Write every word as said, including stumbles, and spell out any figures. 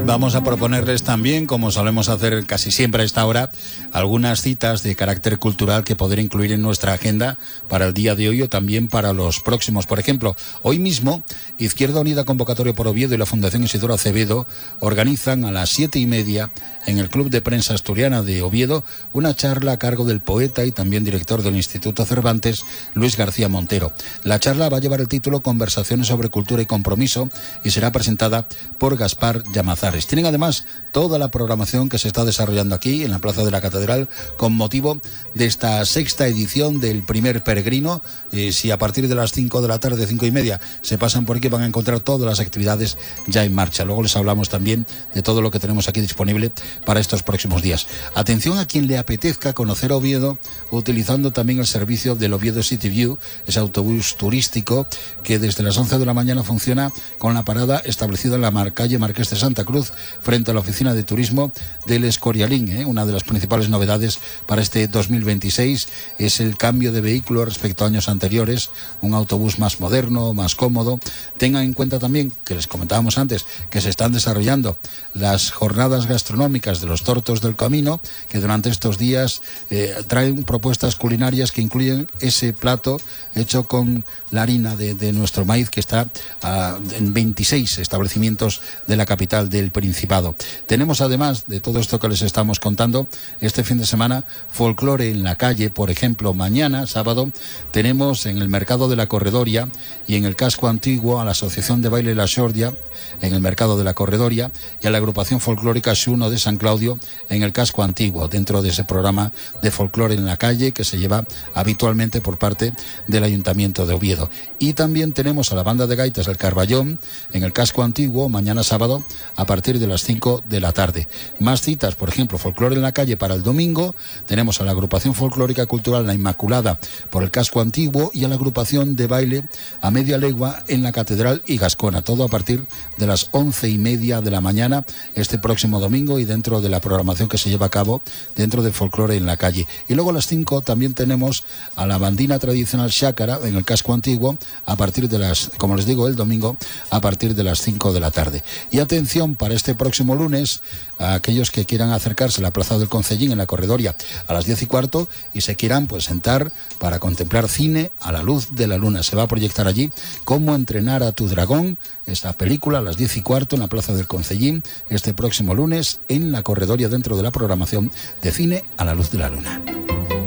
Vamos a proponerles también, como solemos hacer casi siempre a esta hora, algunas citas de carácter cultural que poder incluir en nuestra agenda para el día de hoy o también para los próximos. Por ejemplo, hoy mismo, Izquierda Unida Convocatoria por Oviedo y la Fundación Isidoro Acevedo organizan a las siete y media en el Club de Prensa Asturiana de Oviedo una charla a cargo del poeta y también director del Instituto Cervantes, Luis García Montero. La charla va a llevar el título Conversaciones sobre Cultura y Compromiso y será presentada por Gaspar Llamazares. Tienen además toda la programación que se está desarrollando aquí en la Plaza de la Catedral con motivo de esta sexta edición del Primer Peregrino. Eh, si a partir de las cinco de la tarde, cinco y media, se pasan por aquí, van a encontrar todas las actividades ya en marcha. Luego les hablamos también de todo lo que tenemos aquí disponible para estos próximos días. Atención a quien le apetezca conocer Oviedo utilizando también el servicio del Oviedo City View, ese autobús turístico que desde las once de la mañana funciona con la parada establecida en la calle Marqués de Santa Cruz, frente a la oficina de turismo del Escorialín. ¿eh? Una de las principales novedades para este dos mil veintiséis es el cambio de vehículo respecto a años anteriores, un autobús más moderno, más cómodo. Tengan en cuenta también, que les comentábamos antes, que se están desarrollando las jornadas gastronómicas de los Tortos del Camino, que durante estos días eh, traen propuestas culinarias que incluyen ese plato hecho con la harina de, de nuestro maíz, que está uh, en veintiséis establecimientos de la capital del Principado. Tenemos, además de todo esto que les estamos contando, este fin de semana folclore en la calle. Por ejemplo, mañana, sábado, tenemos en el Mercado de la Corredoria y en el Casco Antiguo a la Asociación de Baile La Xordia en el Mercado de la Corredoria y a la agrupación folclórica Xuno de San Claudio en el Casco Antiguo, dentro de ese programa de folclore en la calle que se lleva habitualmente por parte del Ayuntamiento de Oviedo. Y también tenemos a la banda de gaitas del Carballón en el Casco Antiguo mañana sábado a partir de las cinco de la tarde. Más citas, por ejemplo, folclore en la calle para el domingo. Tenemos a la agrupación folclórica cultural La Inmaculada por el Casco Antiguo y a la agrupación de baile a media legua en la Catedral y Gascona, todo a partir de las once y media de la mañana este próximo domingo y dentro de la programación que se lleva a cabo dentro de folclore en la calle. Y luego a las cinco también tenemos a la bandina tradicional Xácara en el Casco Antiguo a partir de las, como les digo, el domingo a partir de las cinco de la tarde. Y atención, para este próximo lunes, a aquellos que quieran acercarse a la Plaza del Concellín en la Corredoria a las diez y cuarto y se quieran pues sentar para contemplar cine a la luz de la luna. Se va a proyectar allí Cómo entrenar a tu dragón, esta película a las diez y cuarto en la Plaza del Concellín este próximo lunes en la Corredoria, dentro de la programación de cine a la luz de la luna.